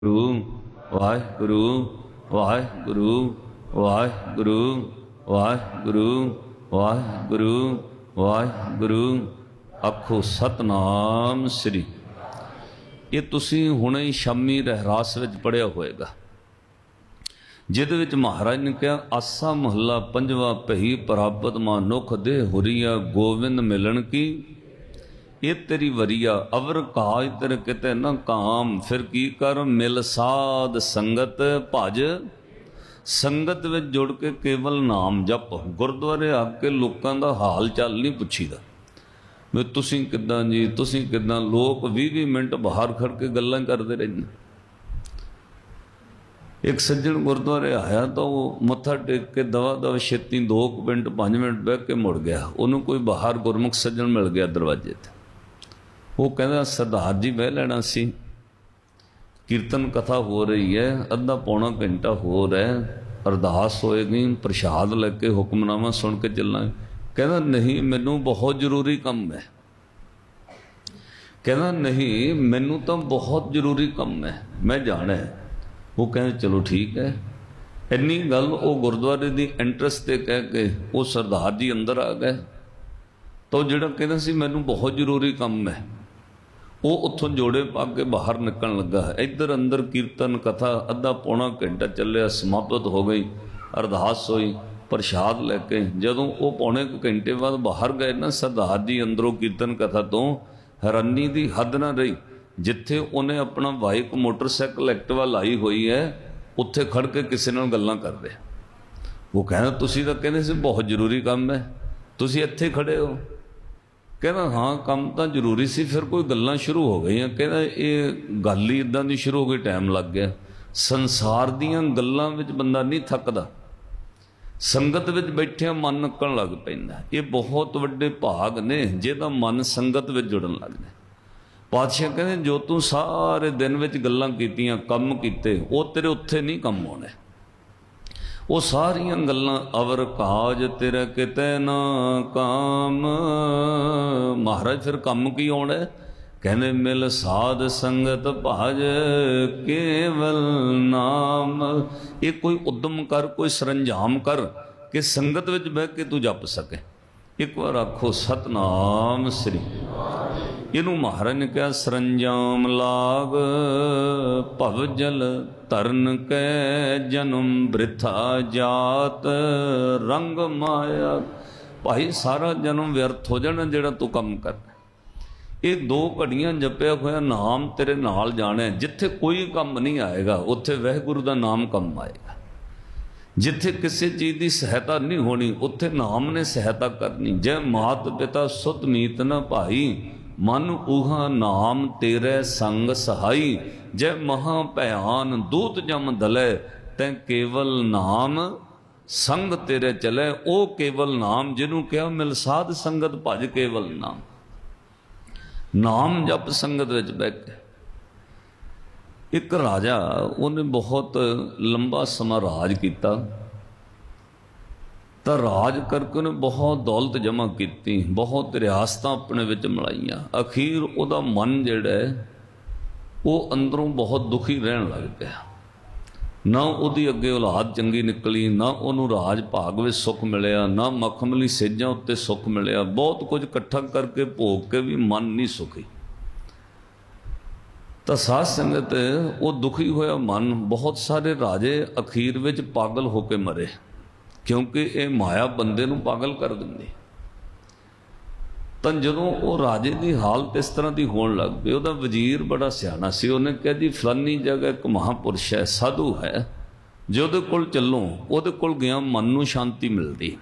ਗੁਰੂ ਵਾਹਿਗੁਰੂ ਵਾਹਿਗੁਰੂ ਵਾਹਿਗੁਰੂ ਵਾਹਿਗੁਰੂ ਵਾਹਿਗੁਰੂ ਵਾਹਿਗੁਰੂ ਆਖੋ ਸਤਨਾਮ ਸ੍ਰੀ। ਇਹ ਤੁਸੀਂ ਹੁਣੇ ਹੀ ਸ਼ਾਮੀ ਰਹਿਰਾਸ ਵਿੱਚ ਪੜ੍ਹਿਆ ਹੋਏਗਾ, ਜਿਹਦੇ ਵਿੱਚ ਮਹਾਰਾਜ ਨੇ ਕਿਹਾ ਆਸਾ ਮਹੱਲਾ ਪੰਜਵਾ ਪਹੀ ਪ੍ਰਾਪਤ ਮਾਨੁਖ ਦੇ ਹੁਰੀਆ ਗੋਵਿੰਦ ਮਿਲਣ ਕੀ ਇਹ ਤੇਰੀ ਵਰੀਆ ਅਵਰ ਕਾਜ ਤੇਰੇ ਕਿਤੇ ਨਾ ਕਾਮ। ਫਿਰ ਕੀ ਕਰ ਮਿਲ ਸਾਧ ਸੰਗਤ ਭਜ, ਸੰਗਤ ਵਿੱਚ ਜੁੜ ਕੇ ਕੇਵਲ ਨਾਮ ਜਪ। ਗੁਰਦੁਆਰੇ ਆ ਕੇ ਲੋਕਾਂ ਦਾ ਹਾਲ ਚਾਲ ਨਹੀਂ ਪੁੱਛੀਦਾ ਵੀ ਤੁਸੀਂ ਕਿੱਦਾਂ ਜੀ, ਤੁਸੀਂ ਕਿੱਦਾਂ। ਲੋਕ 20-20 ਮਿੰਟ ਬਾਹਰ ਖੜ ਕੇ ਗੱਲਾਂ ਕਰਦੇ ਰਹਿੰਦੇ। ਇੱਕ ਸੱਜਣ ਗੁਰਦੁਆਰੇ ਆਇਆ ਤਾਂ ਉਹ ਮੱਥਾ ਟੇਕ ਕੇ ਦਵਾ ਦਵਾ ਛੇਤੀ 2 ਮਿੰਟ 5 ਮਿੰਟ ਬਹਿ ਕੇ ਮੁੜ ਗਿਆ। ਉਹਨੂੰ ਕੋਈ ਬਾਹਰ ਗੁਰਮੁਖ ਸੱਜਣ ਮਿਲ ਗਿਆ ਦਰਵਾਜ਼ੇ 'ਤੇ। ਉਹ ਕਹਿੰਦਾ ਸਰਦਾਰ ਜੀ ਬਹਿ ਲੈਣਾ ਸੀ, ਕੀਰਤਨ ਕਥਾ ਹੋ ਰਹੀ ਹੈ, ਅੱਧਾ ਪੌਣਾ ਘੰਟਾ ਹੋਰ ਹੈ, ਅਰਦਾਸ ਹੋਏਗੀ, ਪ੍ਰਸ਼ਾਦ ਲੈ ਕੇ ਹੁਕਮਨਾਮਾ ਸੁਣ ਕੇ ਚੱਲਾਂਗੇ। ਕਹਿੰਦਾ ਨਹੀਂ, ਮੈਨੂੰ ਬਹੁਤ ਜ਼ਰੂਰੀ ਕੰਮ ਹੈ। ਕਹਿੰਦਾ ਨਹੀਂ, ਮੈਨੂੰ ਤਾਂ ਬਹੁਤ ਜ਼ਰੂਰੀ ਕੰਮ ਹੈ, ਮੈਂ ਜਾਣਾ ਹੈ। ਉਹ ਕਹਿੰਦੇ ਚਲੋ ਠੀਕ ਹੈ। ਇੰਨੀ ਗੱਲ ਉਹ ਗੁਰਦੁਆਰੇ ਦੀ ਐਂਟਰੈਂਸ 'ਤੇ ਕਹਿ ਕੇ ਉਹ ਸਰਦਾਰ ਜੀ ਅੰਦਰ ਆ ਗਏ। ਤਾਂ ਉਹ ਜਿਹੜਾ ਕਹਿੰਦਾ ਸੀ ਮੈਨੂੰ ਬਹੁਤ ਜ਼ਰੂਰੀ ਕੰਮ ਹੈ, ਉਹ ਉੱਥੋਂ ਜੋੜੇ ਪਾ ਕੇ ਬਾਹਰ ਨਿਕਲਣ ਲੱਗਾ। ਇੱਧਰ ਅੰਦਰ ਕੀਰਤਨ ਕਥਾ ਅੱਧਾ ਪੌਣਾ ਘੰਟਾ ਚੱਲਿਆ, ਸਮਾਪਤ ਹੋ ਗਈ, ਅਰਦਾਸ ਹੋਈ, ਪ੍ਰਸ਼ਾਦ ਲੈ ਕੇ ਜਦੋਂ ਉਹ ਪੌਣੇ ਘੰਟੇ ਬਾਅਦ ਬਾਹਰ ਗਏ ਨਾ, ਸਰਦਾਰ ਜੀ ਅੰਦਰੋਂ ਕੀਰਤਨ ਕਥਾ ਤੋਂ ਹੈਰਾਨੀ ਦੀ ਹੱਦ ਨਾ ਰਹੀ। ਜਿੱਥੇ ਉਹਨੇ ਆਪਣਾ ਬਾਈਕ ਮੋਟਰਸਾਈਕਲ ਐਕਟਿਵਾ ਲਾਈ ਹੋਈ ਹੈ, ਉੱਥੇ ਖੜ ਕੇ ਕਿਸੇ ਨਾਲ ਗੱਲਾਂ ਕਰਦੇ। ਉਹ ਕਹਿੰਦਾ ਤੁਸੀਂ ਤਾਂ ਕਹਿੰਦੇ ਸੀ ਬਹੁਤ ਜ਼ਰੂਰੀ ਕੰਮ ਹੈ, ਤੁਸੀਂ ਇੱਥੇ ਖੜੇ ਹੋ। ਕਹਿੰਦਾ ਹਾਂ ਕੰਮ ਤਾਂ ਜ਼ਰੂਰੀ ਸੀ, ਫਿਰ ਕੋਈ ਗੱਲਾਂ ਸ਼ੁਰੂ ਹੋ ਗਈਆਂ। ਕਹਿੰਦਾ ਇਹ ਗੱਲ ਹੀ ਇੱਦਾਂ ਦੀ ਸ਼ੁਰੂ ਹੋ ਗਈ, ਟਾਈਮ ਲੱਗ ਗਿਆ। ਸੰਸਾਰ ਦੀਆਂ ਗੱਲਾਂ ਵਿੱਚ ਬੰਦਾ ਨਹੀਂ ਥੱਕਦਾ, ਸੰਗਤ ਵਿੱਚ ਬੈਠਿਆਂ ਮਨ ਨਿਕਲਣ ਲੱਗ ਪੈਂਦਾ। ਇਹ ਬਹੁਤ ਵੱਡੇ ਭਾਗ ਨੇ ਜਿਹਦਾ ਮਨ ਸੰਗਤ ਵਿੱਚ ਜੁੜਨ ਲੱਗਦਾ। ਪਾਤਸ਼ਾਹ ਕਹਿੰਦੇ ਜੋ ਤੂੰ ਸਾਰੇ ਦਿਨ ਵਿੱਚ ਗੱਲਾਂ ਕੀਤੀਆਂ, ਕੰਮ ਕੀਤੇ, ਉਹ ਤੇਰੇ ਉੱਥੇ ਨਹੀਂ ਕੰਮ ਆਉਣੇ। ਉਹ ਸਾਰੀਆਂ ਗੱਲਾਂ ਅਵਰ ਕਾਜ ਤੇਰਾ ਕਿਤੇ ਨਾ ਕਾਮ। ਮਹਾਰਾਜ ਫਿਰ ਕੰਮ ਕੀ ਆਉਣਾ? ਕਹਿੰਦੇ ਮਿਲ ਸਾਧ ਸੰਗਤ ਭਜ ਕੇਵਲ ਨਾਮ। ਇਹ ਕੋਈ ਉਦਮ ਕਰ, ਕੋਈ ਸਰੰਜਾਮ ਕਰ ਕਿ ਸੰਗਤ ਵਿੱਚ ਬਹਿ ਕੇ ਤੂੰ ਜਪ ਸਕੇ। ਇੱਕ ਵਾਰ ਆਖੋ ਸਤਨਾਮ ਸ੍ਰੀ। ਇਹਨੂੰ ਮਹਾਰਾਜ ਨੇ ਕਿਹਾ ਸਰੰਜਾਮ ਲਾਗ ਭਵ ਜਲ ਤਰਨ ਕੈ ਜਨਮ ਬ੍ਰਿਥਾ ਜਾਤ ਰੰਗ ਮਾਇਆ। ਭਾਈ ਸਾਰਾ ਜਨਮ ਵਿਅਰਥ ਹੋ ਜਾਣਾ ਜਿਹੜਾ ਤੂੰ ਕੰਮ ਕਰਨਾ। ਇਹ 2 ਘੜੀਆਂ ਜਪਿਆ ਹੋਇਆ ਨਾਮ ਤੇਰੇ ਨਾਲ ਜਾਣਾ। ਜਿੱਥੇ ਕੋਈ ਕੰਮ ਨਹੀਂ ਆਏਗਾ ਉੱਥੇ ਵਾਹਿਗੁਰੂ ਦਾ ਨਾਮ ਕੰਮ ਆਏਗਾ। ਜਿੱਥੇ ਕਿਸੇ ਚੀਜ਼ ਦੀ ਸਹਾਇਤਾ ਨਹੀਂ ਹੋਣੀ ਉੱਥੇ ਨਾਮ ਨੇ ਸਹਾਇਤਾ ਕਰਨੀ। ਜੈ ਮਾਤ ਪਿਤਾ ਸੁਤ ਮੀਤ ਨ ਭਾਈ, ਮਨ ਊਹਾ ਨਾਮ ਤੇਰੇ ਸੰਗ ਸਹਾਈ। ਜੈ ਮਹਾ ਭਿਆਨ ਦੂਤ ਜਮ ਦਲੇ, ਤੈਂ ਕੇਵਲ ਨਾਮ ਸੰਗ ਤੇਰੇ ਚਲੇ। ਉਹ ਕੇਵਲ ਨਾਮ ਜਿਹਨੂੰ ਕਿਹਾ ਮਿਲ ਸਾਧ ਸੰਗਤ ਭਜ ਕੇਵਲ ਨਾਮ। ਨਾਮ ਜਪ ਸੰਗਤ ਵਿੱਚ ਬਹਿ ਕੇ। ਇੱਕ ਰਾਜਾ, ਉਹਨੇ ਬਹੁਤ ਲੰਬਾ ਸਮਾਂ ਰਾਜ ਕੀਤਾ, ਤਾਂ ਰਾਜ ਕਰਕੇ ਉਹਨੇ ਬਹੁਤ ਦੌਲਤ ਜਮ੍ਹਾਂ ਕੀਤੀ, ਬਹੁਤ ਰਿਆਸਤਾਂ ਆਪਣੇ ਵਿੱਚ ਮਿਲਾਈਆਂ। ਅਖੀਰ ਉਹਦਾ ਮਨ ਜਿਹੜਾ ਹੈ ਉਹ ਅੰਦਰੋਂ ਬਹੁਤ ਦੁਖੀ ਰਹਿਣ ਲੱਗ ਪਿਆ। ਨਾ ਉਹਦੀ ਅੱਗੇ ਔਲਾਦ ਚੰਗੀ ਨਿਕਲੀ, ਨਾ ਉਹਨੂੰ ਰਾਜ ਭਾਗ ਵਿੱਚ ਸੁੱਖ ਮਿਲਿਆ, ਨਾ ਮਖਮਲੀ ਸੇਜਾਂ ਉੱਤੇ ਸੁੱਖ ਮਿਲਿਆ। ਬਹੁਤ ਕੁਝ ਇਕੱਠਾ ਕਰਕੇ ਭੋਗ ਕੇ ਵੀ ਮਨ ਨਹੀਂ ਸੁਖੀ। ਤਾਂ ਸਾਧ ਸੰਗਤ ਉਹ ਦੁਖੀ ਹੋਇਆ ਮਨ, ਬਹੁਤ ਸਾਰੇ ਰਾਜੇ ਅਖੀਰ ਵਿੱਚ ਪਾਗਲ ਹੋ ਕੇ ਮਰੇ, ਕਿਉਂਕਿ ਇਹ ਮਾਇਆ ਬੰਦੇ ਨੂੰ ਪਾਗਲ ਕਰ ਦਿੰਦੀ। ਤਾਂ ਜਦੋਂ ਉਹ ਰਾਜੇ ਦੀ ਹਾਲਤ ਇਸ ਤਰ੍ਹਾਂ ਦੀ ਹੋਣ ਲੱਗ ਪਈ, ਉਹਦਾ ਵਜ਼ੀਰ ਬੜਾ ਸਿਆਣਾ ਸੀ। ਉਹਨੇ ਕਿਹਾ ਜੀ ਫਲਾਨੀ ਜਗ੍ਹਾ ਇੱਕ ਮਹਾਂਪੁਰਸ਼ ਹੈ, ਸਾਧੂ ਹੈ, ਜੇ ਉਹਦੇ ਕੋਲ ਚੱਲੋ, ਉਹਦੇ ਕੋਲ ਗਿਆ ਮਨ ਨੂੰ ਸ਼ਾਂਤੀ ਮਿਲਦੀ।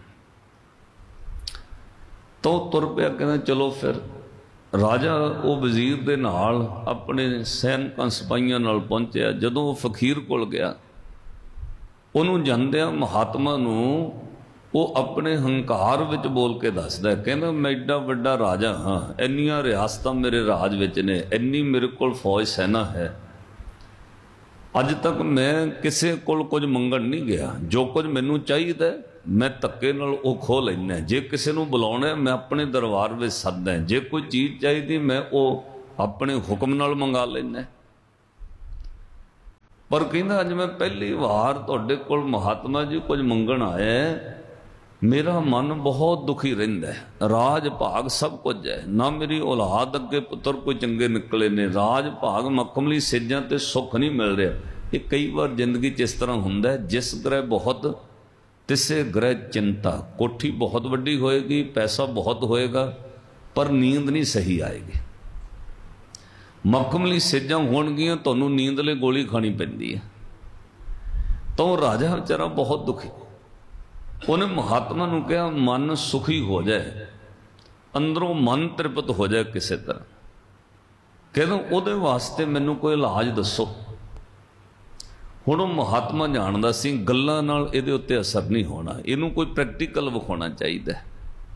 ਤਾਂ ਉਹ ਤੁਰ ਪਿਆ, ਕਹਿੰਦਾ ਚਲੋ। ਫਿਰ ਰਾਜਾ ਉਹ ਵਜ਼ੀਰ ਦੇ ਨਾਲ ਆਪਣੇ ਸੈਨਿਕਾਂ ਸਿਪਾਹੀਆਂ ਨਾਲ ਪਹੁੰਚਿਆ। ਜਦੋਂ ਉਹ ਫਕੀਰ ਕੋਲ ਗਿਆ, ਉਹਨੂੰ ਜਾਂਦਿਆਂ ਮਹਾਤਮਾ ਨੂੰ ਉਹ ਆਪਣੇ ਹੰਕਾਰ ਵਿੱਚ ਬੋਲ ਕੇ ਦੱਸਦਾ, ਕਹਿੰਦਾ ਮੈਂ ਐਡਾ ਵੱਡਾ ਰਾਜਾ ਹਾਂ, ਇੰਨੀਆਂ ਰਿਆਸਤਾਂ ਮੇਰੇ ਰਾਜ ਵਿੱਚ ਨੇ, ਇੰਨੀ ਮੇਰੇ ਕੋਲ ਫੌਜ ਸੈਨਾ ਹੈ, ਅੱਜ ਤੱਕ ਮੈਂ ਕਿਸੇ ਕੋਲ ਕੁਝ ਮੰਗਣ ਨਹੀਂ ਗਿਆ। ਜੋ ਕੁਝ ਮੈਨੂੰ ਚਾਹੀਦਾ ਮੈਂ ਧੱਕੇ ਨਾਲ ਉਹ ਖੋਹ ਲੈਂਦਾ। ਜੇ ਕਿਸੇ ਨੂੰ ਬੁਲਾਉਣਾ ਮੈਂ ਆਪਣੇ ਦਰਬਾਰ ਵਿੱਚ ਸੱਦਦਾ। ਜੇ ਕੋਈ ਚੀਜ਼ ਚਾਹੀਦੀ ਮੈਂ ਉਹ ਆਪਣੇ ਹੁਕਮ ਨਾਲ ਮੰਗਾ ਲੈਂਦਾ। पर कहता अज मैं पहली बार तुहाडे कोल महात्मा जी कुछ मंगण आया, मेरा मन बहुत दुखी रहिंदा है। राज भाग सब कुछ है, ना मेरी औलाद अगे पुत्र कोई चंगे निकले ने, राज भाग मखमली सेजां ते सुख नहीं मिल रहा। ये कई बार जिंदगी च इस तरह हुंदा है, जिस ग्रह बहुत तिसे ग्रह चिंता। कोठी बहुत वड्डी होएगी, पैसा बहुत होएगा, पर नींद नहीं सही आएगी। मखमली सेजां होणगियां, तुहानूं नींद लई गोली खानी पैंदी है। तो राजा बेचारा बहुत दुखी, उन्हें महात्मा नूं कहा मन सुखी हो जाए, अंदरों मन तृप्त हो जाए किसी तरह, कहना उहदे वास्ते मैनूं कोई इलाज दसो। हुण महात्मा जानदा सी गल्लां नाल इहदे उत्ते असर नहीं होना, इहनूं कोई प्रैक्टिकल विखाउणा चाहीदा है।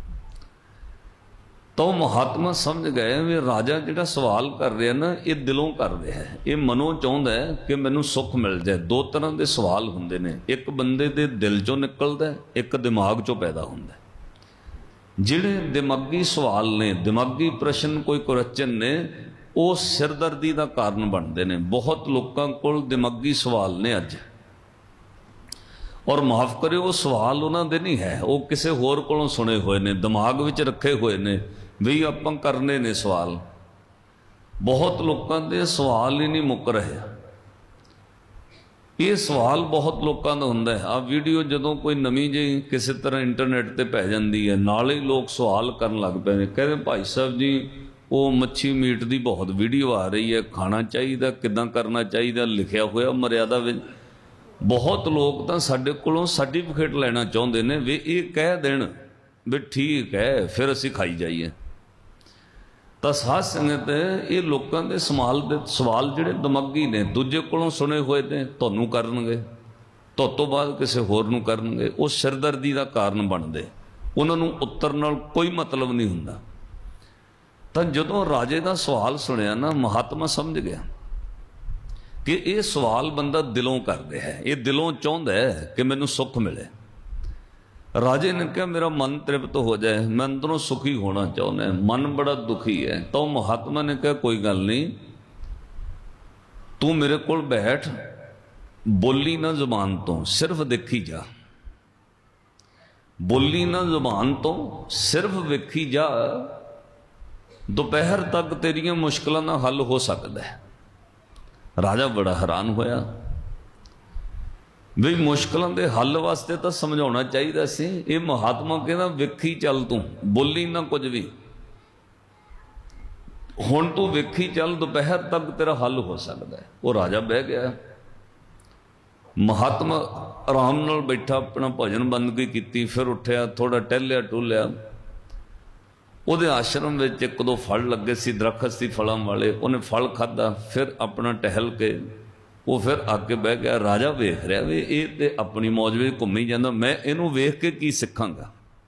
तो महात्मा समझ गए भी राजा जिहड़ा सवाल कर रहा ना, ये दिलों कर रहा है, ये मनों चाहुंदा है कि मैनूं सुख मिल जाए। दो तरह के सवाल हुंदे ने, एक बंदे दे दिल चों निकलदा है, एक दिमाग चों पैदा हुंदा है। जिहड़े दिमागी सवाल ने, दिमागी प्रश्न कोई क्वेश्चन ने, वो सिरदर्दी का कारण बनते हैं। बहुत लोगों कोल दिमागी सवाल ने अज, और माफ करियो वो सवाल उन्होंने नहीं है, वो किसी होर कोलों सुने हुए ने, दिमाग विच रखे हुए ने भी आपां करने ने सवाल। बहुत लोगों के सवाल ही नहीं मुक रहे। ये सवाल बहुत लोगों का हुंदा है। आ वीडियो जदों कोई नवीं जी किसी तरह इंटरनेट ते पै जाती है, नाल ही लोग सवाल करन लग पे ने, कहते भाई साहब जी वो मच्छी मीट की बहुत वीडियो आ रही है, खाना चाहिए, किदां करना चाहिए, लिखिया हुआ मर्यादा विच। बहुत लोग तो साडे कोलों सर्टिफिकेट लेना चाहते हैं भी ये कह देण भी ठीक है, फिर असीं खाई जाइए। तो साध संगत ये लोगों के सवाल जिहड़े दिमागी ने, दूजे कोलों सुने हुए ने, तुहानूं करनगे, तो बाद किसी होर नूं करनगे, वो सिरदर्दी का कारण बनदे, उन्होंने उत्तर नाल कोई मतलब नहीं हुंदा। तो जदों राजे का सवाल सुनिया ना, महात्मा समझ गया कि ये सवाल बंदा दिलों कर रहा है, ये दिलों चाहता है कि मैनूं सुख मिले। राजे ने कहा मेरा मन तृप्त हो जाए, मैं अंदरों सुखी होना चाहना है, मन बड़ा दुखी है। तो महात्मा ने कहा कोई गल नहीं, तू मेरे कोल बैठ, बोली ना जुबान तो, सिर्फ देखी जा, बोली ना जुबान तो, सिर्फ वेखी जा, दोपहर तक तेरियां मुश्किलों का हल हो सकता है। राजा बड़ा हैरान होया भी मुश्किलों के हल वास्ते तो समझाना चाहिए सी, ये महात्मा कहना वेखी चल, तू बोली ना कुछ भी, हुण तू वेखी चल, दोपहर तक तेरा हल हो सकता है। वो राजा बह गया। महात्मा आराम नाल बैठा, अपना भजन बंदगी की, फिर उठया, थोड़ा टहलिया टूलिया। उहदे आश्रम में एक दो फल लगे सी, दरखत सी फलों वाले, उन्हें फल खाधा, फिर अपना टहल के वो फिर आके बह गया। राजा वेख रहा भी ये तो अपनी मौज में घूमी जाता, मैं इनू वेख के की सीखांगा।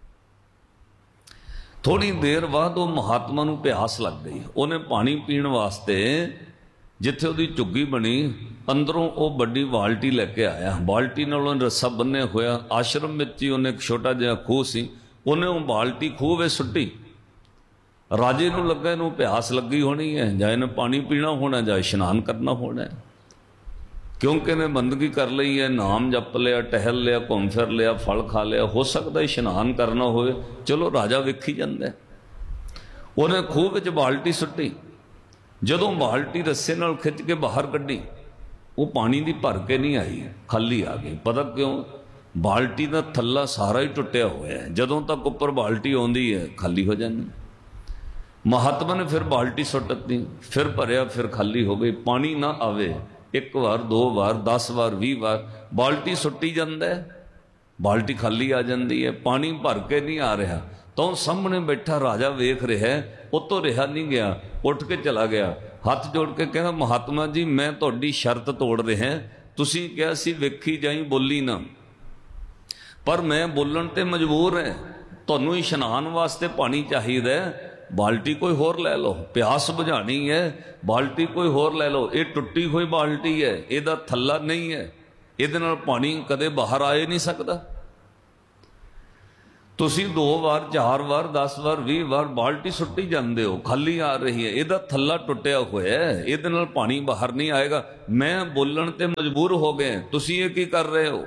थोड़ी देर बाद वो महात्मा नूं प्यास लग गई, उन्हें पानी पीण वास्ते जिथे उहदी झुग्गी बनी, अंदरों वो बड़ी बाल्टी लैके आया। बाल्टी नाल उन्हें रस्सा बन्निया होया, आश्रम में ही उन्हें एक छोटा जिहा खूह सी, उन्हें वो बाल्टी खूह में सुट्टी। राजे नूं लगा इनू प्यास लगी होनी है, जां इन्हें पानी पीना होना, जां इशनान करना होना है, क्योंकि इन्हें बंदगी कर ली है, नाम जप लिया, टहल लिया, घूम फिर लिया, फल खा लिया, हो सकता है इशनान करना होवे। चलो राजा वेखी जांदा। उन्हें खूह विच बाल्टी सुट्टी, जदों बाल्टी रस्से नाल खिंच के बाहर कड्डी, वो पानी दी भर के नहीं आई, खाली आ गई। पता क्यों? बाल्टी का थल्ला सारा ही टुटिया हुआ है, जदों तक उपर बाल्टी आउंदी है खाली हो जाती। महात्मा ने फिर बाल्टी सुट दी, फिर भरिया, फिर खाली हो गई। पानी ना आवे, एक बार, दो बार, 10 बार, 20 बार बाल्टी सुट्टी जाता है, बाल्टी खाली आ जाती है, पानी भर के नहीं आ रहा। तो सामने बैठा राजा वेख रहा है, उतों रहा नहीं गया, उठ के चला गया, हाथ जोड़ के कहना महात्मा जी मैं तुहाडी शर्त तोड़ रहा, तुसीं कहा सी वेखी जाई बोली ना, पर मैं बोलन ते मजबूर है, तुहानूं इशनान वास्ते पानी चाहिए, बाल्टी कोई होर लै लो, प्यास बुझानी है, बाल्टी कोई होर लै लो, ये टुट्टी हुई बाल्टी है, इहदा थल्ला नहीं है, इहदे नाल पानी कदे बाहर आ नहीं सकता। तुसी 2 वार 4 वार 10 वार 20 वार बाल्टी सुट्टी जाते हो, खाली आ रही है, ਇਹਦਾ थल्ला टुटिया होया है, ਇਹਦੇ ਨਾਲ पानी बाहर नहीं आएगा। मैं बोलण ते मजबूर हो गए, तुसी ये की कर रहे हो।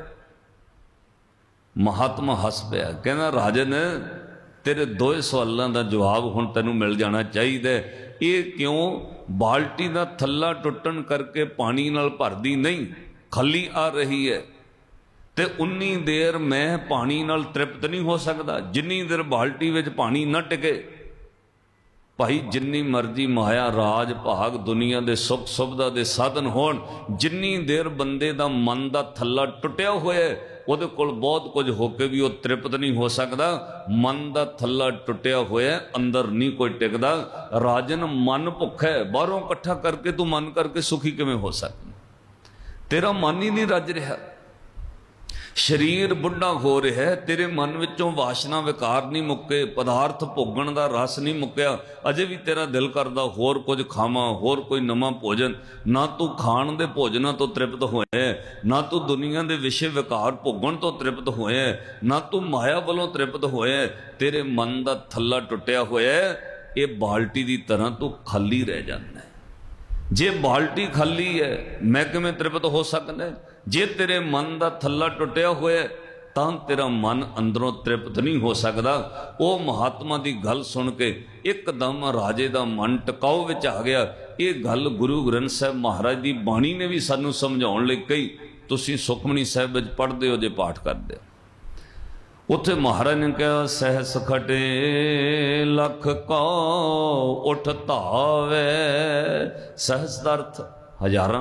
महात्मा हस पिया, कहना राजन तेरे 2 सवालों का जवाब हुण तैनूं मिल जाना चाहिए। ये क्यों बाल्टी का थल्ला टुटन करके पानी नाल भरदी नहीं, खाली आ रही है, ते उन्नी देर मैं पानी नाल तृप्त नहीं हो सकता जिन्नी देर बाल्टी विच पानी न टिके। भाई जिन्नी मर्जी माया राज भाग दुनिया के सुख सुविधा के साधन होण, जिन्नी देर बंदे दा मन दा थल्ला टुटिया होया उहदे कोल बहुत कुछ होके भी वो तृप्त नहीं हो सकता। मन दा थल्ला टुटिया होया अंदर नहीं कोई टिकदा। राजन मन भुखा है, बाहरों इकट्ठा करके तू मन करके सुखी किवें हो सकदा। तेरा मन ही नहीं रज रहा, शरीर बुढ़ा हो रहा है, तेरे मन विचों वासना विकार नहीं मुक्के, पदार्थ भोगण का रस नहीं मुक्या, अजे भी तेरा दिल करदा होर कुछ खावां, होर कोई नवां भोजन। ना तू खाण दे भोजनां तो तृप्त होया, ना तू दुनिया के विषय विकार भोगण तो तृप्त होया, ना तू माया वालों तृप्त होया। तेरे मन का थल्ला टुटिया होया, ये बाल्टी की तरह तू खाली रह जाता है। जे बाल्टी खाली है मैं किवें तृप्त हो सकदा। जे तेरे मन का थल्ला टुटिया होया तां तेरा मन अंदरों तृप्त नहीं हो सकता। वो महात्मा की गल सुन के एकदम राजे का मन टिकाऊ विच आ गया। ये गल गुरु ग्रंथ साहब महाराज की बाणी ने भी सानू समझाउण लई कही। तुसीं सुखमनी साहिब विच पढ़दे हो जे पाठ करदे हो, उत्थे महाराज ने कहा सहस खटे लख को उठ धावे। सहस का अर्थ हजारां,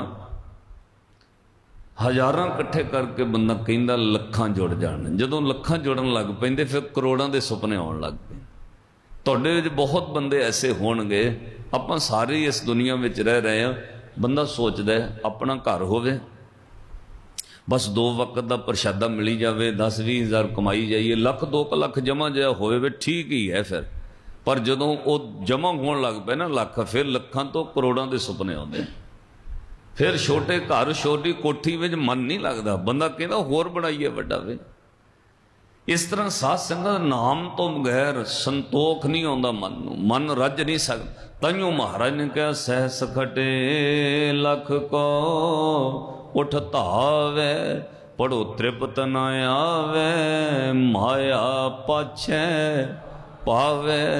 हजारां इकट्ठे करके बंदा कहंदा लखां जुड़ जाण। जदों लखां जुड़न लग पैंदे फिर करोड़ां दे सुपने आउण लग पे। तुहाडे विच बहुत बंदे ऐसे होणगे, आपां सारे इस दुनिया विच रह रहे हैं। बंदा सोचदा है अपना घर होवे, बस 2 वक्त का प्रशादा मिली जाए, 10-20 हज़ार कमाई जाइए, लख 2 लाख जमा जहा होवे ठीक ही है। फिर पर जदों वो जमा होने लग पे ना लख, फिर लखां तो करोड़ां के सुपने आउंदे। फिर छोटे घर छोटी कोठी में मन नहीं लगता, बंदा कहता होर बनाइए वड्डा वे। इस तरह साध संगत नाम तो बगैर संतोख नहीं आता मन नूं, मन रज नहीं सकता। ताइयों महाराज ने कहा सहस खटे लख को उठ धावे, पढ़ो तृप्त न आवे, माया पाछे पावे।